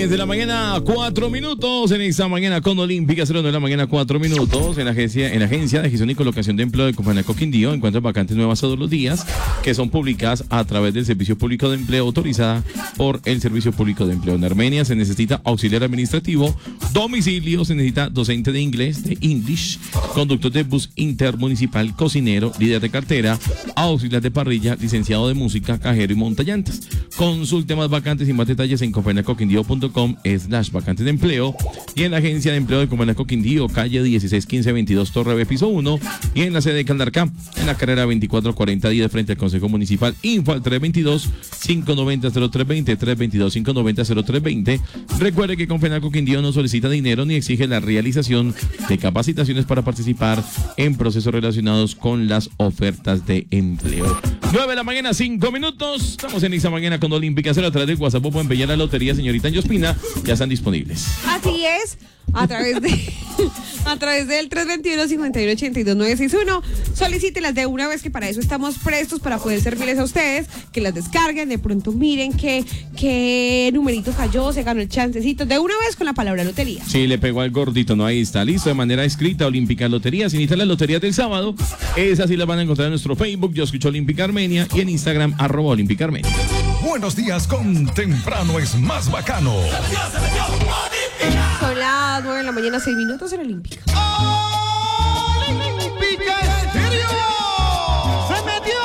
10 de la mañana, 4 minutos. En esta mañana con Olímpica, 0 de la mañana, 4 minutos. En la agencia de gestión y colocación de empleo de Copenhague Quindío encuentran vacantes nuevas todos los días que son publicadas a través del Servicio Público de Empleo autorizada por el Servicio Público de Empleo. En Armenia se necesita auxiliar administrativo, domicilio, se necesita docente de inglés, de English, conductor de bus intermunicipal, cocinero, líder de cartera, auxiliar de parrilla, licenciado de música, cajero y montallantas. Consulte más vacantes y más detalles en copenhaguequindío.com/vacantes de empleo y en la agencia de empleo de Copenhague Quindío, calle 161522, Torre B, piso 1 y en la sede de Caldarcá, en la carrera 244010 frente al Consejo Municipal. Info al 322-590-0320, 322-590-0320. Recuerde que Copenhague Quindío no solicita dinero ni exige la realización de capacitaciones para participar en procesos relacionados con las ofertas de empleo. 9 de la mañana, 5 minutos. Estamos en esta mañana con Olímpica. A través del WhatsApp pueden pedir la lotería, señorita Yospina. Ya están disponibles. Así es. A través del 321-5182-961. Solicítelas de una vez, que para eso estamos prestos, para poder servirles a ustedes, que las descarguen, de pronto miren qué numerito falló, se ganó el chancecito, de una vez con la palabra lotería. Sí, le pegó al gordito, no, ahí está, listo, de manera escrita, Olímpica Lotería. Si necesitan las loterías del sábado, esas sí las van a encontrar en nuestro Facebook, Yo Escucho Olímpica Armenia, y en Instagram, @Olímpica Armenia. Buenos días con Temprano es más bacano. Son las 9 de la mañana, 6 minutos en Olímpica.